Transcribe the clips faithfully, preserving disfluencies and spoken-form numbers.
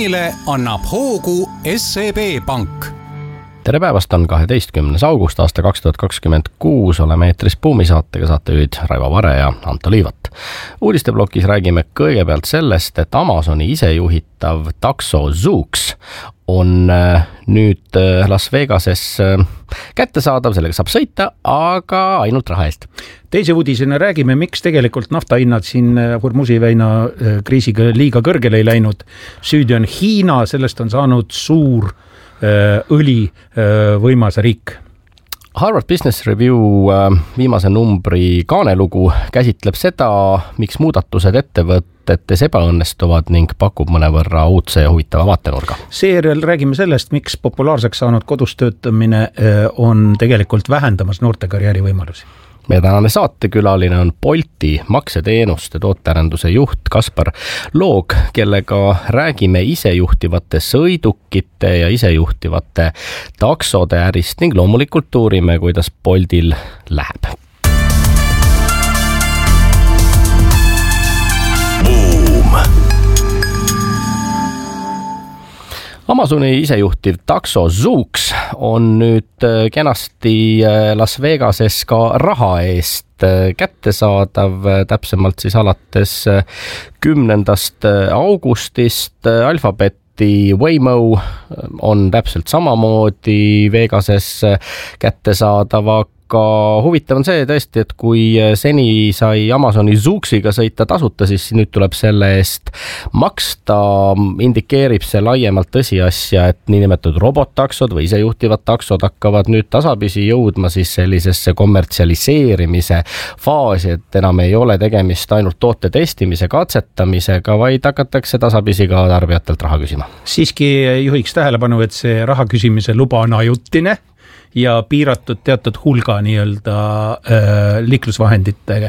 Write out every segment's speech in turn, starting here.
reklaamile annab hoogu S E B Pank. Tere päevast, on kaheteistkümnes august aasta kaks tuhat kakskümmend kuus, oleme eetris Buumisaatega, saatejuhid Raivo Vare ja Anto Liivat. Uudisteblokis räägime kõigepealt sellest, et Amazoni isejuhitav takso Zoox on nüüd Las Vegases kättesaadav, sellega saab sõita, aga ainult raha eest. Teise uudisena räägime, miks tegelikult naftahinnad siin Hormuzi väina kriisiga liiga kõrgele ei läinud. Süüdi on Hiina, sellest on saanud suur õli võimas riik. Harvard Business Review viimase numbri kaanelugu käsitleb seda, miks muudatused ettevõtetes ebaõnnestuvad ning pakub mõnevõrra uudse ja huvitava vaatenurga. Seejärel räägime sellest, miks populaarseks saanud kodus töötamine on tegelikult vähendamas noorte karjääri võimalusi. Meie tänane saatekülaline on Bolti makseteenuste tootearenduse juht Kaspar Loog, kellega räägime isejuhtivate sõidukite ja isejuhtivate taksode ärist ning loomulikult uurime, kuidas Boltil läheb. Boom! Amazoni isejuhtiv takso Zoox on nüüd kenasti Las Vegases ka raha eest kättesaadav, täpsemalt siis alates kümnendast augustist. Alphabeti Waymo on täpselt samamoodi Vegases kättesaadav, aga huvitav on see tõesti, et kui seni sai Amazoni Zooxiga sõita tasuta, siis nüüd tuleb selle eest maksta. Indikeerib see laiemalt tõsiasja, et niinimetatud robottaksod või isejuhtivad taksod hakkavad nüüd tasapisi jõudma siis sellisesse kommertsialiseerimise faasi, et enam ei ole tegemist ainult toote testimise, katsetamisega, vaid hakatakse tasapisi ka tarbijatelt raha küsima. Siiski juhiks tähelepanu, et see raha küsimise luba on ajutine ja piiratud teatud hulga nii-öelda äh, liiklusvahendite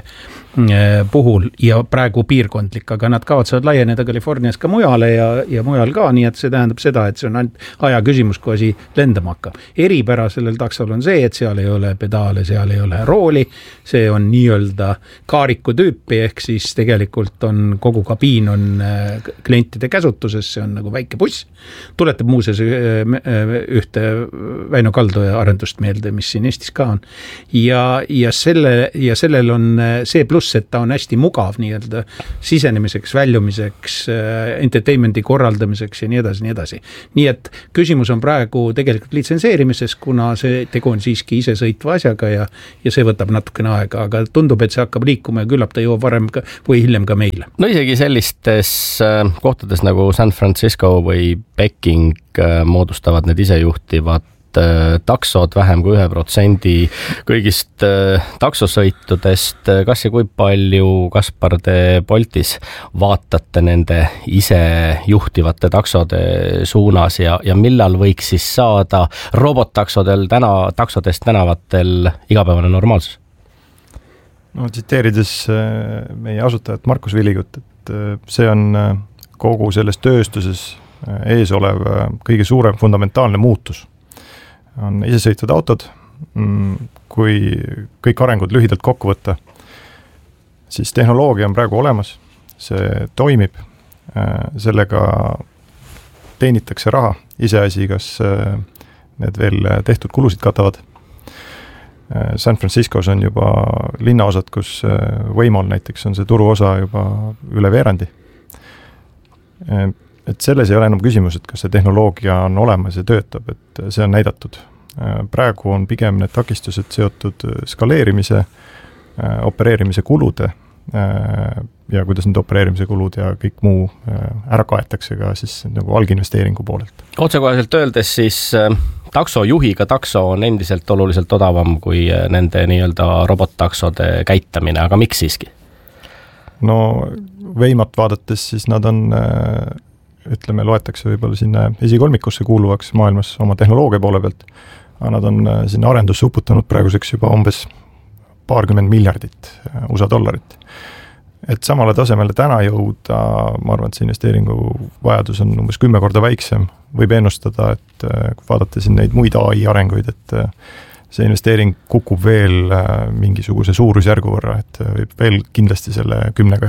äh, puhul ja praegu piirkondlik, aga nad kavatsevad laieneda Californias ka mujale ja, ja mujal ka, nii et see tähendab seda, et see on ainult aja küsimus, kui asi lendama hakkab. Eripära sellel taksol on see, et seal ei ole pedaale, seal ei ole rooli, see on nii-öelda kaariku tüüpi, ehk siis tegelikult on kogu kabiin on äh, klientide käsutuses, see on nagu väike buss. Tuletab muuseas äh, ühte Väino Kaldu ja meelde, mis siin Eestis ka on. Ja, ja, selle, ja sellel on see pluss, et ta on hästi mugav nii-öelda sisenemiseks, väljumiseks, entertainmenti korraldamiseks ja nii edasi, nii edasi. Nii et küsimus on praegu tegelikult litsenseerimises, kuna see tegu on siiski ise sõitva asjaga ja, ja see võtab natukene aega, aga tundub, et see hakkab liikuma ja küllap ta jõuab varem ka, või hiljem ka meile. No isegi sellistes kohtades nagu San Francisco või Peking moodustavad need isejuhtivad taksod vähem kui ühe protsendi kõigist taksosõitudest. Kas ja kui palju, Kaspar, te Boltis vaatate nende ise juhtivate taksode suunas ja, ja millal võiks siis saada robottaksodel täna, taksodest tänavatel igapäevane normaalsus? No tsiteerides meie asutajat Markus Villigut, et see on kogu selles tööstuses ees olev kõige suurem fundamentaalne muutus. On isesõitvad autod, kui kõik arengud lühidalt kokku võtta, siis tehnoloogia on praegu olemas, see toimib, sellega teenitakse raha, iseasi, kas need veel tehtud kulusid katavad. San Franciscos on juba linnaosad, kus Waymol näiteks on see turuosa juba üle veerandi. Et selles ei ole enam küsimus, et kas see tehnoloogia on olemas ja töötab, et see on näidatud. Praegu on pigem need takistused seotud skaleerimise, opereerimise kulude ja kuidas need opereerimise kulud ja kõik muu ära kaetakse ka siis nagu alginvesteeringu poolelt. Otsekoheselt öeldes siis taksojuhiga takso on endiselt oluliselt odavam kui nende nii-öelda robot-taksode käitamine, aga miks siiski? No Waymat vaadates siis nad on ütleme, loetakse võib-olla sinna esikolmikusse kuuluvaks maailmas oma tehnoloogia poole pealt, aga nad on sinna arendusse uputanud praeguseks juba umbes paarkümmend miljardit U S A dollarit. Et samale tasemele täna jõuda, ma arvan, et see investeeringu vajadus on umbes kümme korda väiksem. Võib ennustada, et kui vaadata siin neid muid A I arenguid, et see investeering kukub veel mingisuguse suurusjärgu võrra, et võib veel kindlasti selle kümnega jagada.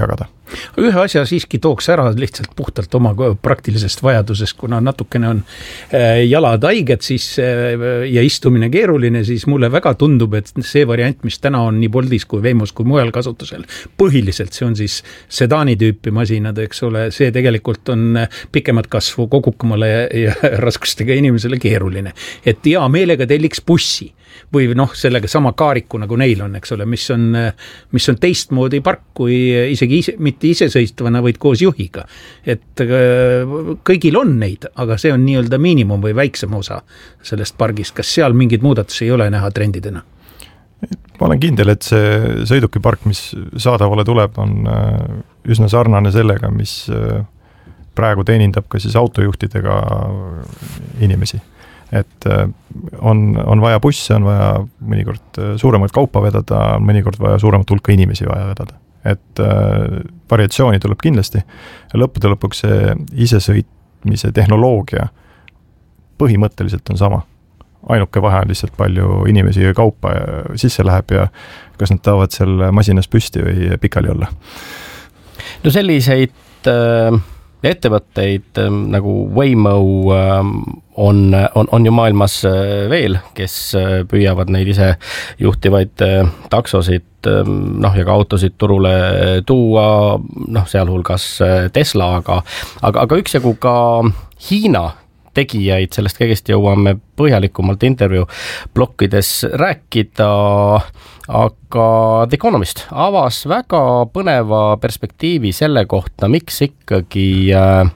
Ühe asja siiski tooks ära lihtsalt puhtalt oma praktilisest vajadusest, kuna natukene on jalad haiged siis, ja istumine keeruline, siis mulle väga tundub, et see variant, mis täna on nii Boltis kui Veimos kui mujal kasutusel, põhiliselt see on siis sedaani tüüpi masinad, eks ole, see tegelikult on pikemat kasvu kogukamale ja raskustega inimesele keeruline. Et hea meelega telliks bussi või noh, sellega sama kaariku nagu neil on, eks ole, mis on, mis on teistmoodi park kui isegi ise, mitte isesõistvana, vaid koos juhiga. Et kõigil on neid, aga see on nii-öelda miinimum või väiksem osa sellest pargist. Kas seal mingid muudatusi ei ole näha trendidena? Ma olen kindel, et see sõidukipark, mis saadavale tuleb, on üsna sarnane sellega, mis praegu teenindab ka siis autojuhtidega inimesi. Et on, on vaja busse, on vaja mõnikord suuremat kaupa vedada, on mõnikord vaja suuremat hulka inimesi vaja vedada. Et variatsiooni tuleb kindlasti ja lõppude lõpuks see isesõitmise tehnoloogia põhimõtteliselt on sama. Ainuke vahe on lihtsalt palju inimesi ja kaupa sisse läheb ja kas nad tahavad seal masinas püsti või pikali olla. No selliseid äh... ettevõtteid nagu Waymo on, on, on ju maailmas veel, kes püüavad neid ise juhtivaid taksosid noh, ja ka autosid turule tuua, noh, sealhulgas Tesla, aga, aga, aga üksjagu ka Hiina tegijaid, sellest kõigest jõuame põhjalikumalt intervjuu blokkides rääkida, aga The Economist avas väga põneva perspektiivi selle kohta, miks ikkagi äh,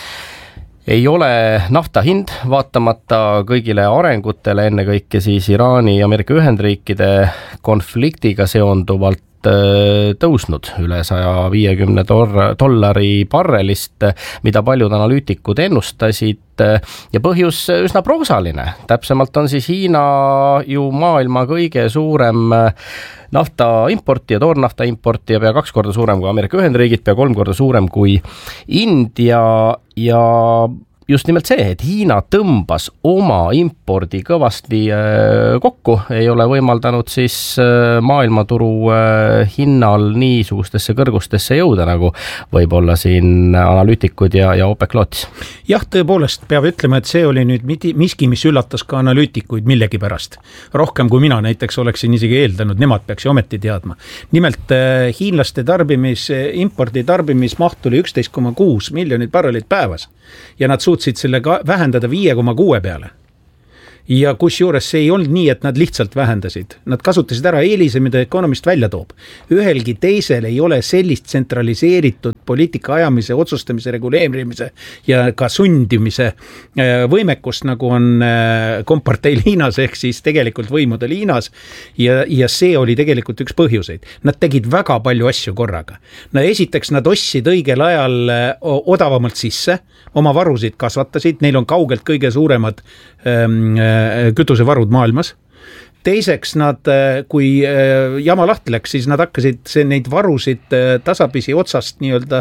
ei ole nafta hind, vaatamata kõigile arengutele, ennekõike siis Iraani ja Ameerika Ühendriikide konfliktiga seonduvalt tõusnud üle saja viiekümne dollari barrelist, mida paljud analüütikud ennustasid ja põhjus üsna proosaline. Täpsemalt on siis Hiina ju maailma kõige suurem nafta importija, toornafta importija, pea kaks korda suurem kui Ameerika Ühendriigid, pea kolm korda suurem kui India ja just nimelt see, et Hiina tõmbas oma impordi kõvasti kokku, ei ole võimaldanud siis maailmaturu hinnal niisugustesse kõrgustesse jõuda, nagu võib-olla siin analüütikud ja, ja OPEC lootis. Jah, tõepoolest peab ütlema, et see oli nüüd miski, mis üllatas ka analüütikuid millegi pärast. Rohkem kui mina näiteks oleksin isegi eeldanud, nemad peaks ju ometi teadma. Nimelt hiinlaste tarbimis, impordi tarbimismaht oli üksteist koma kuus miljonit barrelit päevas ja nad suutsid selle vähendada viie koma kuue peale. Ja kus juures see ei olnud nii, et nad lihtsalt vähendasid. Nad kasutasid ära eelise, mida Economist välja toob. Ühelgi teisel ei ole sellist tsentraliseeritud poliitika ajamise, otsustamise, reguleerimise ja ka sundimise võimekust, nagu on komparteil Hiinas ehk siis tegelikult võimudel Hiinas ja, ja see oli tegelikult üks põhjuseid. Nad tegid väga palju asju korraga. No esiteks nad ostsid õigel ajal odavamalt sisse, oma varusid kasvatasid, neil on kaugelt kõige suuremad ähm, kütusevarud maailmas. Teiseks nad, kui jama lahti läks, siis nad hakkasid see, neid varusid tasapisi otsast nii-öelda,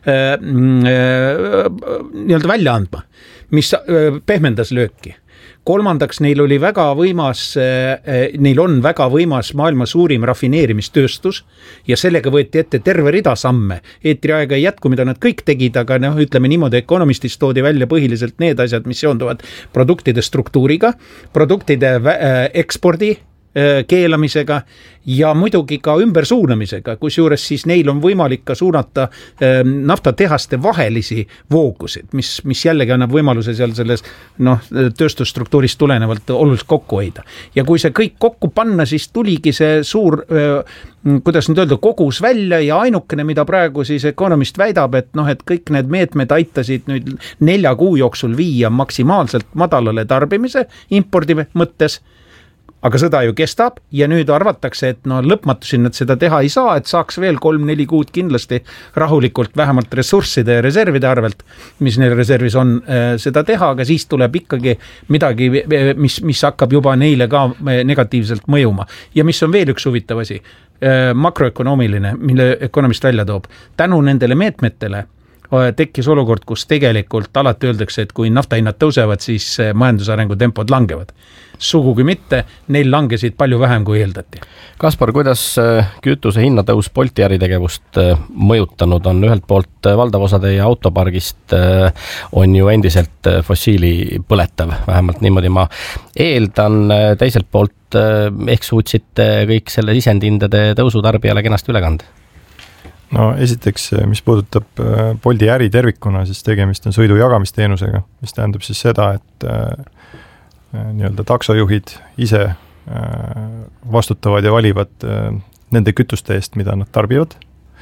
nii-öelda välja andma, mis pehmendas lööki. Kolmandaks, neil oli väga võimas, neil on väga võimas maailma suurim rafineerimistööstus ja sellega võeti ette terve rida samme. Eetriaega ei jätku, mida nad kõik tegid, aga noh, ütleme niimoodi, Economistis toodi välja põhiliselt need asjad, mis seonduvad produktide struktuuriga, produktide ekspordi keelamisega ja muidugi ka ümbersuunamisega, kus juures siis neil on võimalik ka suunata naftatehaste vahelisi voogusid, mis, mis jällegi annab võimaluse seal selles noh, tööstusstruktuurist tulenevalt oluliselt kokku hoida. Ja kui see kõik kokku panna, siis tuligi see suur, kuidas nüüd öelda, kogus välja ja ainukene, mida praegu siis Economist väidab, et noh, et kõik need meetmed aitasid nüüd nelja kuu jooksul viia maksimaalselt madalale tarbimise impordi mõttes, aga sõda ju kestab ja nüüd arvatakse, et no lõpmatusi nad seda teha ei saa, et saaks veel kolm-neli kuud kindlasti rahulikult vähemalt ressursside ja reservide arvelt, mis neil reservis on, seda teha, aga siis tuleb ikkagi midagi, mis, mis hakkab juba neile ka negatiivselt mõjuma. Ja mis on veel üks huvitav asi, makroökonoomiline, mille Economist välja toob. Tänu nendele meetmetele tekkis olukord, kus tegelikult alati öeldakse, et kui naftahinnad tõusevad, siis majandusarengu tempod langevad. Sugugi mitte, neil langesid palju vähem kui eeldati. Kaspar, kuidas kütuse hinnatõus Bolti äritegevust mõjutanud on? Ühelt poolt valdav osa teie autopargist on ju endiselt fossiili põletav, vähemalt niimoodi ma eeldan. Teiselt poolt ehk suutsite kõik selle sisendhindade tõusu tarbijale kenasti üle kanda? No esiteks, mis puudutab Bolti äri tervikuna, siis tegemist on sõidu jagamisteenusega, mis tähendab siis seda, et nii-öelda taksojuhid ise vastutavad ja valivad nende kütuste eest, mida nad tarbivad.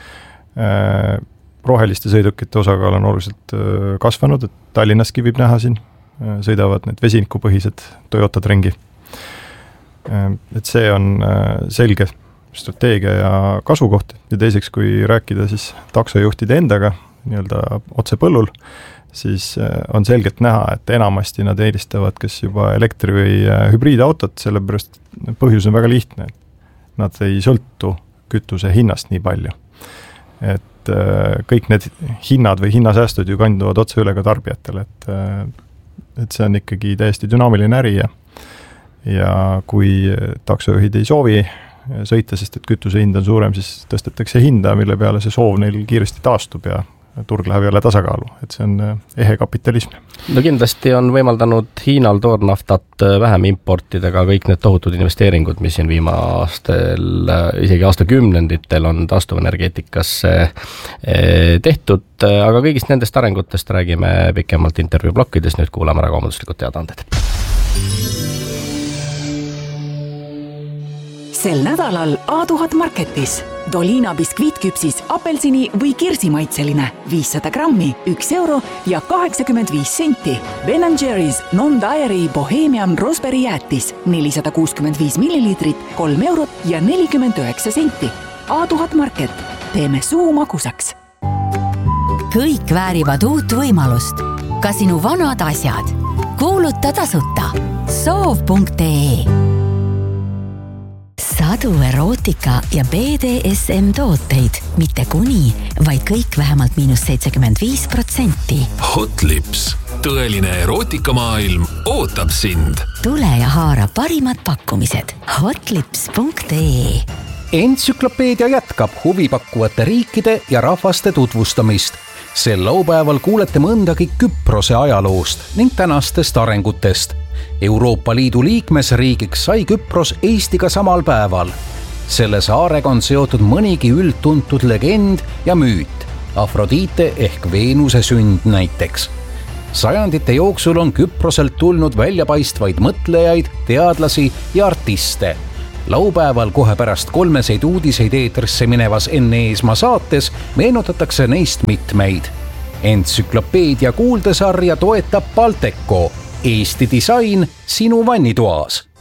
Roheliste sõidukite osakaal on oluliselt kasvanud, et Tallinnaski võib näha siin, sõidavad need vesinikupõhised Toyotad ringi. Et see on selge strateegia ja kasukoht ja teiseks, kui rääkida siis taksojuhtide endaga nii-öelda otse põllul, siis on selgelt näha, et enamasti nad eelistavad kas juba elektri- või hübriidautot, sellepärast põhjus on väga lihtne. Nad ei sõltu kütuse hinnast nii palju. Et kõik need hinnad või hinnasäästud ju kanduvad otse üle ka tarbijatele, et, et see on ikkagi täiesti dünaamiline äri ja, ja kui taksojuhid ei soovi sõita, sest et kütuse hind on suurem, siis tõstetakse hinda, mille peale see soov neil kiiresti taastub ja turg läheb jälle tasakaalu, et see on ehe kapitalism. No kindlasti on võimaldanud Hiinal toornaftat vähem importida ka kõik need tohutud investeeringud, mis siin viimastel, isegi aastakümnenditel on taastuvenergeetikasse tehtud, aga kõigist nendest arengutest räägime pikemalt intervjuublokkides, nüüd kuulame ära kaubanduslikud teadaanded. Sel nädalal A tuhat Marketis. Dolina biskviitküpsis apelsini või kirsimaitseline viissada grammi, üks euro ja kaheksakümmend viis senti. Ben and Jerry's Non-Dairy Bohemian Raspberry jäätis nelisada kuuskümmend viis milliliitrit, kolm eurot ja nelikümmend üheksa senti. A tuhat Market. Teeme suu magusaks. Kõik väärivad uut võimalust. Ka sinu vanad asjad. Kuuluta tasuta. soov punkt ee Sadu erootika ja B D S M tooteid, mitte kuni, vaid kõik vähemalt miinus seitsekümmend viis protsenti. Hotlips, tõeline erootikamaailm ootab sind. Tule ja haara parimad pakkumised. hotlips punkt ee Entsüklopeedia jätkab huvipakkuvate riikide ja rahvaste tutvustamist. Sel laupäeval kuulete mõndagi Küprose ajaloost ning tänastest arengutest. Euroopa Liidu liikmesriigiks sai Küpros Eestiga samal päeval. Selle saarega on seotud mõnigi üldtuntud legend ja müüt, Afrodite ehk Veenuse sünd näiteks. Sajandite jooksul on Küproselt tulnud väljapaistvaid mõtlejaid, teadlasi ja artiste. Laupäeval kohe pärast kolmeseid uudiseid eetrisse minevas Enne Eesmaa saates meenutatakse neist mitmeid. Entsüklopeedia kuuldesarja toetab Balteco, Eesti disain sinu vannitoas.